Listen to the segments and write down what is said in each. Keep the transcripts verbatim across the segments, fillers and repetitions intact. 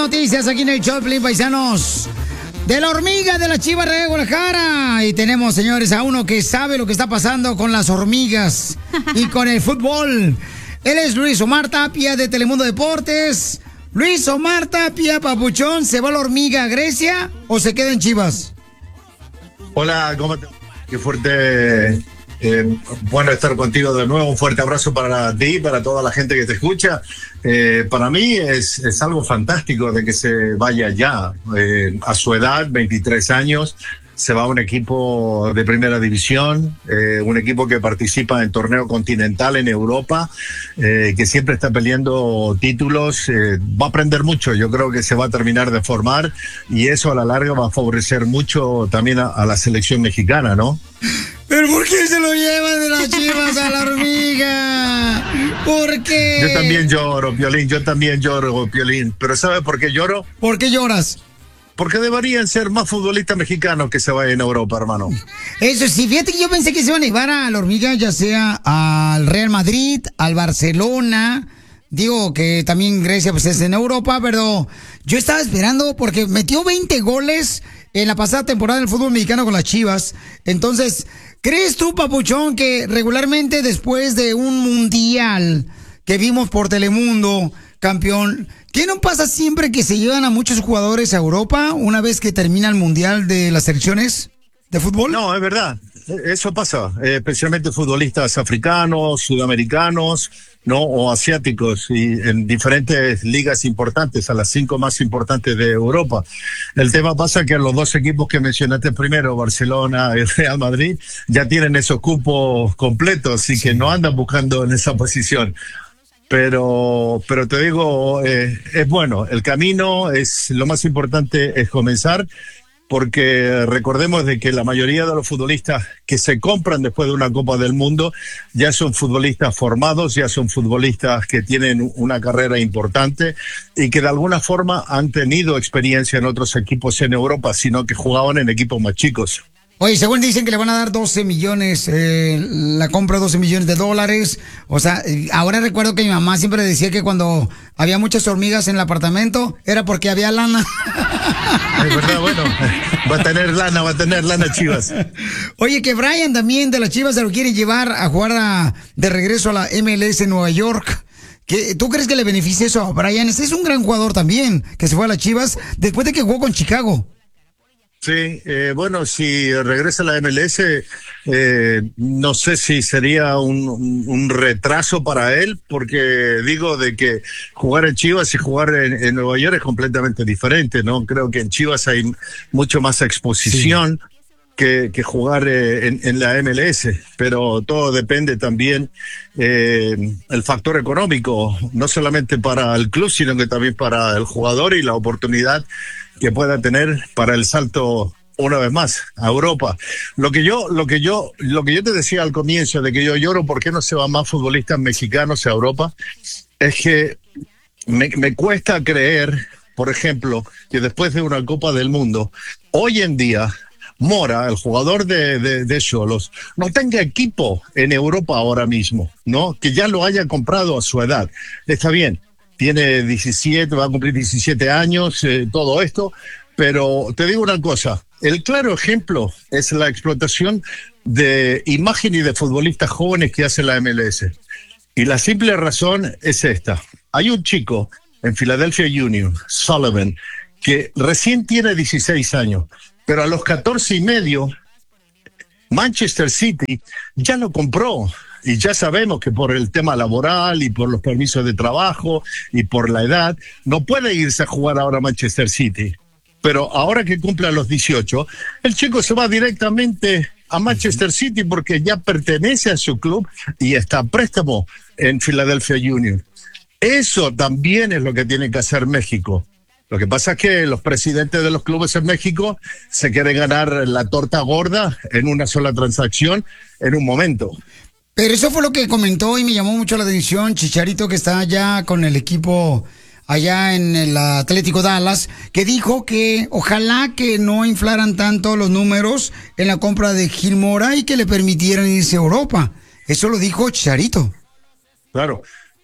noticias aquí en el Choplin, paisanos. De la hormiga de la Chivas de Guadalajara. Y tenemos, señores, a uno que sabe lo que está pasando con las hormigas y con el fútbol. Él es Luis Omar Tapia de Telemundo Deportes. Luis Omar Tapia, papuchón, ¿se va la hormiga a Grecia o se queda en Chivas? Hola, ¿cómo te va? Qué fuerte, eh, bueno estar contigo de nuevo. Un fuerte abrazo para ti, para toda la gente que te escucha. Eh, para mí es, es algo fantástico de que se vaya ya. Eh, a su edad, veintitrés años, se va a un equipo de primera división, eh, un equipo que participa en torneo continental en Europa, eh, que siempre está peleando títulos. Eh, va a aprender mucho, yo creo que se va a terminar de formar y eso a la larga va a favorecer mucho también a, a la selección mexicana, ¿no? ¿Pero por qué se lo llevan de las Chivas a la hormiga? ¿Por qué? Yo también lloro, Piolín, yo también lloro, Piolín. ¿Pero sabe por qué lloro? ¿Por qué lloras? Porque deberían ser más futbolistas mexicanos que se vayan a Europa, hermano. Eso sí, fíjate que yo pensé que se iban a llevar a la hormiga, ya sea al Real Madrid, al Barcelona. Digo que también Grecia pues es en Europa, pero yo estaba esperando porque metió veinte goles en la pasada temporada del fútbol mexicano con las Chivas. Entonces, ¿crees tú, papuchón, que regularmente después de un mundial que vimos por Telemundo, campeón, ¿qué no pasa siempre que se llevan a muchos jugadores a Europa una vez que termina el mundial de las selecciones de fútbol? No, es verdad. Eso pasa, eh, especialmente futbolistas africanos, sudamericanos, ¿no? O asiáticos, y en diferentes ligas importantes, a las cinco más importantes de Europa. El tema pasa que los dos equipos que mencionaste primero, Barcelona y Real Madrid, ya tienen esos cupos completos y sí, que no andan buscando en esa posición. Pero, pero te digo, eh, es bueno, el camino es, lo más importante es comenzar, porque recordemos de que la mayoría de los futbolistas que se compran después de una Copa del Mundo ya son futbolistas formados, ya son futbolistas que tienen una carrera importante y que de alguna forma han tenido experiencia en otros equipos en Europa, sino que jugaban en equipos más chicos. Oye, según dicen que le van a dar doce millones, eh, la compra de doce millones de dólares. O sea, ahora recuerdo que mi mamá siempre decía que cuando había muchas hormigas en el apartamento era porque había lana. Es verdad, bueno, va a tener lana, va a tener lana Chivas. Oye, que Brian también de las Chivas se lo quiere llevar a jugar a, de regreso a la M L S en Nueva York. ¿Qué, ¿Tú crees que le beneficia eso a Brian? Ese es un gran jugador también, que se fue a las Chivas después de que jugó con Chicago. Sí, eh, bueno, si regresa a la M L S, eh, no sé si sería un, un retraso para él, porque digo de que jugar en Chivas y jugar en, en Nueva York es completamente diferente, ¿no? Creo que en Chivas hay mucho más exposición sí. que, que jugar eh, en, en la M L S, pero todo depende también eh, el factor económico, no solamente para el club, sino que también para el jugador y la oportunidad que pueda tener para el salto una vez más a Europa. Lo que yo, lo que yo, lo que yo te decía al comienzo de que yo lloro por qué no se van más futbolistas mexicanos a Europa, es que me, me cuesta creer, por ejemplo, que después de una Copa del Mundo, hoy en día Mora, el jugador de, de, de Xolos, no tenga equipo en Europa ahora mismo, ¿no? Que ya lo haya comprado a su edad. Está bien. Tiene diecisiete, va a cumplir diecisiete años, eh, todo esto, pero te digo una cosa, el claro ejemplo es la explotación de imagen y de futbolistas jóvenes que hace la M L S. Y la simple razón es esta. Hay un chico en Philadelphia Union, Sullivan, que recién tiene dieciséis años, pero a los catorce y medio, Manchester City ya lo compró. Y ya sabemos que por el tema laboral y por los permisos de trabajo y por la edad, no puede irse a jugar ahora a Manchester City. Pero ahora que cumple a los dieciocho, el chico se va directamente a Manchester City porque ya pertenece a su club y está a préstamo en Philadelphia Union. Eso también es lo que tiene que hacer México. Lo que pasa es que los presidentes de los clubes en México se quieren ganar la torta gorda en una sola transacción en un momento. Pero eso fue lo que comentó y me llamó mucho la atención Chicharito, que está allá con el equipo allá en el Atlético Dallas, que dijo que ojalá que no inflaran tanto los números en la compra de Gil Mora y que le permitieran irse a Europa. Eso lo dijo Chicharito. Claro,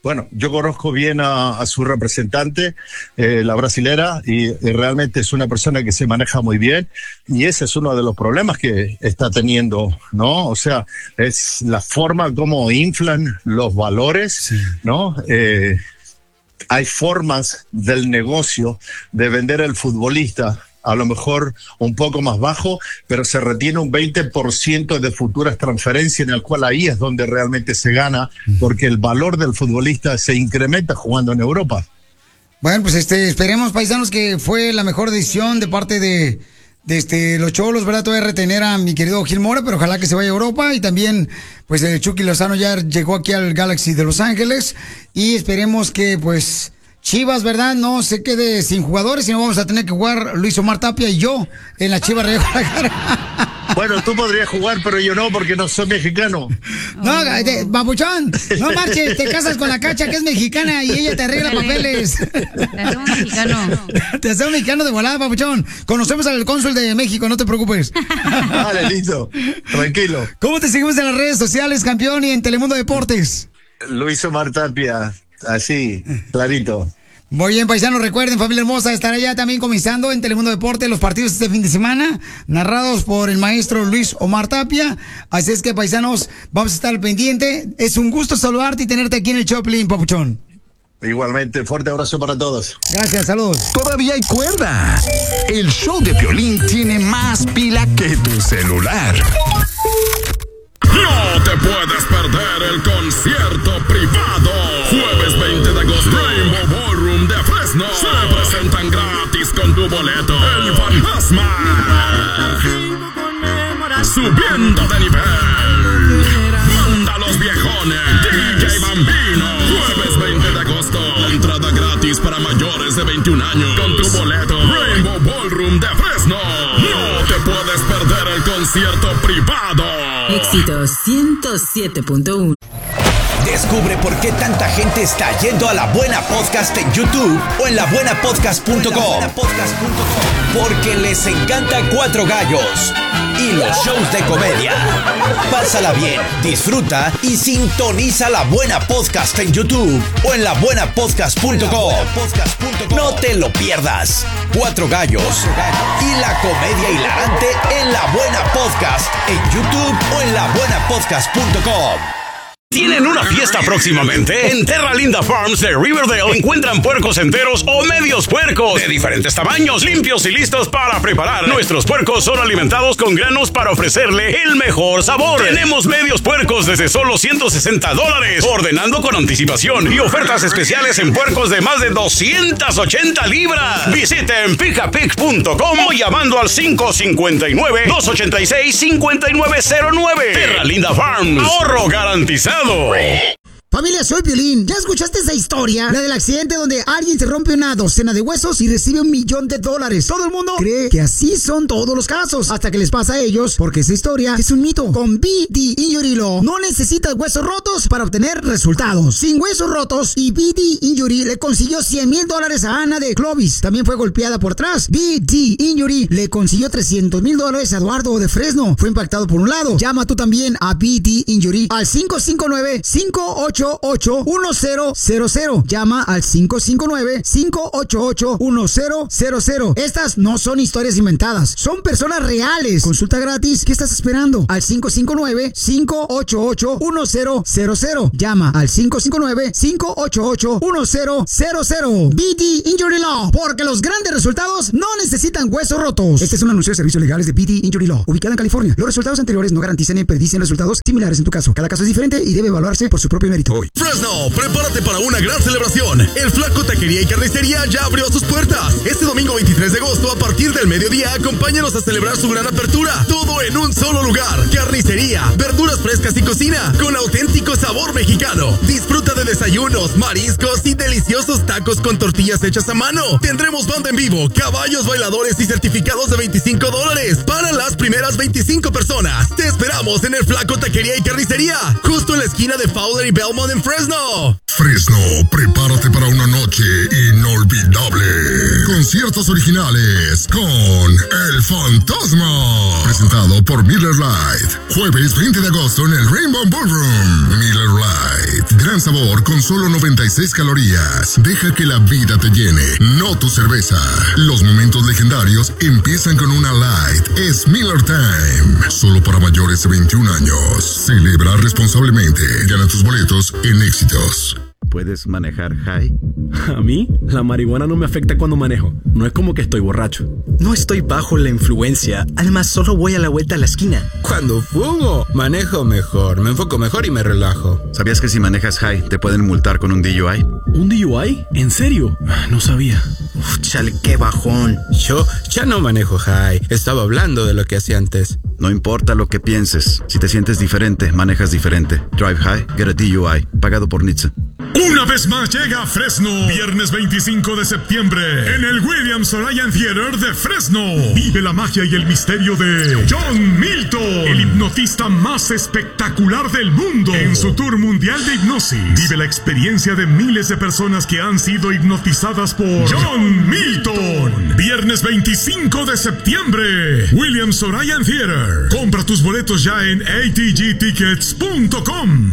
bueno, yo conozco bien a, a su representante, eh, la brasilera, y, y realmente es una persona que se maneja muy bien, y ese es uno de los problemas que está teniendo, ¿no? O sea, es la forma como inflan los valores, sí. ¿no? Eh, hay formas del negocio de vender al futbolista a lo mejor un poco más bajo, pero se retiene un veinte por ciento de futuras transferencias, en el cual ahí es donde realmente se gana, porque el valor del futbolista se incrementa jugando en Europa. Bueno, pues este, esperemos, paisanos, que fue la mejor decisión de parte de, de este, los Cholos, ¿verdad? Todavía retener a mi querido Gil Mora, pero ojalá que se vaya a Europa, y también, pues el Chucky Lozano ya llegó aquí al Galaxy de Los Ángeles, y esperemos que, pues, Chivas, ¿verdad? No se quede sin jugadores, sino vamos a tener que jugar Luis Omar Tapia y yo en la Chivas de Guadalajara. Bueno, tú podrías jugar, pero yo no, porque no soy mexicano. No, de, babuchón, no marches, te casas con la Cacha, que es mexicana, y ella te arregla papeles. Te hace un mexicano. Te hace un mexicano de volada, babuchón. Conocemos al cónsul de México, no te preocupes. Vale, listo, tranquilo. ¿Cómo te seguimos en las redes sociales, campeón, y en Telemundo Deportes? Luis Omar Tapia, así, clarito. Muy bien, paisanos, recuerden, familia hermosa, estará ya también comenzando en Telemundo Deporte los partidos este fin de semana, narrados por el maestro Luis Omar Tapia. Así es que, paisanos, vamos a estar al pendiente. Es un gusto saludarte y tenerte aquí en el Choplin, papuchón. Igualmente, fuerte abrazo para todos. Gracias, saludos. Todavía hay cuerda. El show de Piolín tiene más pila que tu celular. No te puedes perder el concierto privado. Jueves veinte de agosto, Rainbow Ballroom de Fresno. Se presentan gratis con tu boleto El Fantasma. Subiendo de nivel. Manda los viejones. D J Bambino. Jueves veinte de agosto. Entrada gratis para mayores de veintiún años. Con tu boleto Rainbow Ballroom de Fresno. No te puedes perder el concierto privado. Éxito ciento siete punto uno. Descubre por qué tanta gente está yendo a La Buena Podcast en YouTube o en la buena podcast punto com. Porque les encanta Cuatro Gallos y los shows de comedia. Pásala bien, disfruta y sintoniza La Buena Podcast en YouTube o en la buena podcast punto com. No te lo pierdas. Cuatro Gallos y la comedia hilarante en La Buena Podcast en YouTube o en la buena podcast punto com. ¿Tienen una fiesta próximamente? En Terra Linda Farms de Riverdale encuentran puercos enteros o medios puercos de diferentes tamaños, limpios y listos para preparar. Nuestros puercos son alimentados con granos para ofrecerle el mejor sabor. Tenemos medios puercos desde solo ciento sesenta dólares, ordenando con anticipación, y ofertas especiales en puercos de más de doscientas ochenta libras. Visiten picapig punto com o llamando al cinco cinco nueve, dos ocho seis, cinco nueve cero nueve. Terra Linda Farms, ahorro garantizado. Familia, soy Piolín. ¿Ya escuchaste esa historia? La del accidente donde alguien se rompe una docena de huesos y recibe un millón de dólares. Todo el mundo cree que así son todos los casos, hasta que les pasa a ellos, porque esa historia es un mito. Con B D Injury Law no necesitas huesos rotos para obtener resultados. Sin huesos rotos, y B D Injury le consiguió cien mil dólares a Ana de Clovis. También fue golpeada por atrás. B D Injury le consiguió trescientos mil dólares a Eduardo de Fresno. Fue impactado por un lado. Llama tú también a B D Injury al cinco cinco nueve, cinco ocho ocho, uno cero cero cero. Llama al cinco cinco nueve, cinco ocho ocho, uno cero cero cero. Estas no son historias inventadas, son personas reales. Consulta gratis. ¿Qué estás esperando? Al cinco cinco nueve, cinco ocho ocho, uno cero cero cero. Llama al cinco cinco nueve, cinco ocho ocho, uno cero cero cero. B D Injury Law, porque los grandes resultados no necesitan huesos rotos. Este es un anuncio de servicios legales de B D Injury Law, ubicada en California. Los resultados anteriores no garantizan ni predicen resultados similares en tu caso. Cada caso es diferente y debe evaluarse por su propio mérito. Fresno, prepárate para una gran celebración. El Flaco Taquería y Carnicería ya abrió sus puertas. Este domingo veintitrés de agosto, a partir del mediodía, acompáñanos a celebrar su gran apertura. Todo en un solo lugar. Carnicería, verduras frescas y cocina con auténtico sabor mexicano. Disfruta de desayunos, mariscos y deliciosos tacos con tortillas hechas a mano. Tendremos banda en vivo, caballos, bailadores y certificados de veinticinco dólares para las primeras veinticinco personas. Te esperamos en el Flaco Taquería y Carnicería, justo en la esquina de Fowler y Belmont en Fresno. Fresno, prepárate para una noche inolvidable. Con conciertos originales con El Fantasma. Presentado por Miller Lite. Jueves veinte de agosto en el Rainbow Ballroom. Miller Lite. Gran sabor con solo noventa y seis calorías. Deja que la vida te llene, no tu cerveza. Los momentos legendarios empiezan con una Light. Es Miller Time. Solo para mayores de veintiún años. Celebra responsablemente. Gana tus boletos en Éxitos. ¿Puedes manejar high? A mí, la marihuana no me afecta cuando manejo. No es como que estoy borracho. No estoy bajo la influencia. Además, solo voy a la vuelta a la esquina. Cuando fumo, manejo mejor, me enfoco mejor y me relajo. ¿Sabías que si manejas high, te pueden multar con un D U I? ¿Un D U I? ¿En serio? No sabía. Uf, chale, qué bajón. Yo ya no manejo high. Estaba hablando de lo que hacía antes. No importa lo que pienses. Si te sientes diferente, manejas diferente. Drive high, get a D U I. Pagado por N H T S A. Una vez más llega a Fresno, viernes veinticinco de septiembre, en el Williams Orion Theater de Fresno. Vive la magia y el misterio de John Milton, el hipnotista más espectacular del mundo. En su tour mundial de hipnosis, vive la experiencia de miles de personas que han sido hipnotizadas por John Milton. Viernes veinticinco de septiembre, Williams Orion Theater. Compra tus boletos ya en a t g tickets punto com.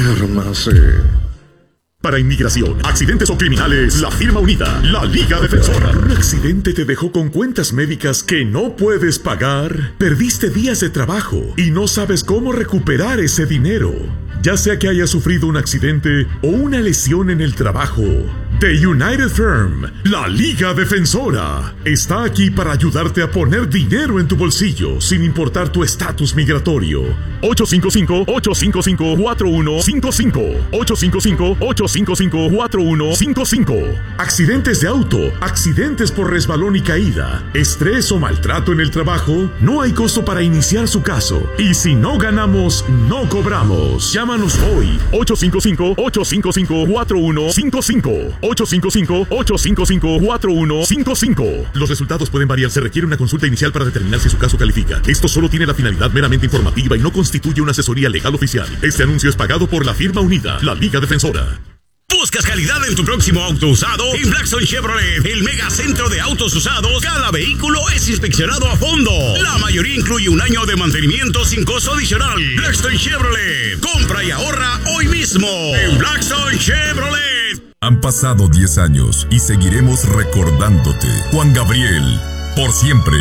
Duérmase. Para inmigración, accidentes o criminales, la firma unida, la Liga Defensora. ¿Un accidente te dejó con cuentas médicas que no puedes pagar? ¿Perdiste días de trabajo y no sabes cómo recuperar ese dinero? Ya sea que hayas sufrido un accidente o una lesión en el trabajo, The United Firm, la Liga Defensora, está aquí para ayudarte a poner dinero en tu bolsillo sin importar tu estatus migratorio. ocho cinco cinco, ocho cinco cinco, cuatro uno cinco cinco. ocho cinco cinco, ocho cinco cinco, cuatro uno cinco cinco. Accidentes de auto, accidentes por resbalón y caída, estrés o maltrato en el trabajo, no hay costo para iniciar su caso. Y si no ganamos, no cobramos. Llámanos hoy, ocho cinco cinco, ocho cinco cinco, cuatro uno cinco cinco. ocho cinco cinco, ocho cinco cinco, cuatro uno cinco cinco. Los resultados pueden variar. Se requiere una consulta inicial para determinar si su caso califica. Esto solo tiene la finalidad meramente informativa y no constituye una asesoría legal oficial. Este anuncio es pagado por la firma unida, la Liga Defensora. ¿Buscas calidad en tu próximo auto usado? En Blackstone Chevrolet, el mega centro de autos usados, cada vehículo es inspeccionado a fondo. La mayoría incluye un año de mantenimiento sin costo adicional. Blackstone Chevrolet, compra y ahorra hoy mismo en Blackstone Chevrolet. Han pasado diez años y seguiremos recordándote. Juan Gabriel, por siempre.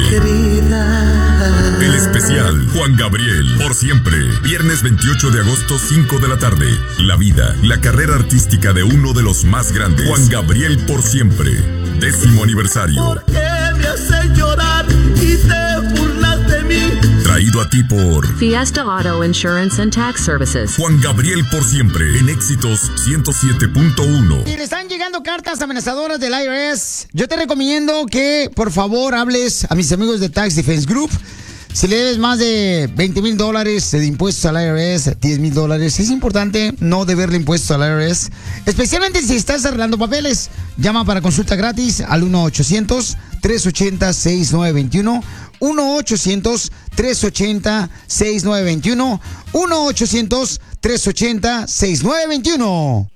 Querida. El especial Juan Gabriel, por siempre. Viernes veintiocho de agosto, cinco de la tarde. La vida, la carrera artística de uno de los más grandes. Juan Gabriel, por siempre. Décimo aniversario. ¿Por qué me haces llorar y te burlas de mí? Traído a ti por Fiesta Auto Insurance and Tax Services. Juan Gabriel, por siempre. En Éxitos ciento siete punto uno. Y le están llegando cartas amenazadoras del I R S. Yo te recomiendo que, por favor, hables a mis amigos de Tax Defense Group. Si le debes más de veinte mil dólares de impuestos al I R S, diez mil dólares, es importante no deberle impuestos al I R S, especialmente si estás arreglando papeles. Llama para consulta gratis al uno ochocientos, tres ochenta, sesenta y nueve veintiuno, uno ochocientos, tres ochenta, sesenta y nueve veintiuno, uno ochocientos, tres ochenta, sesenta y nueve veintiuno.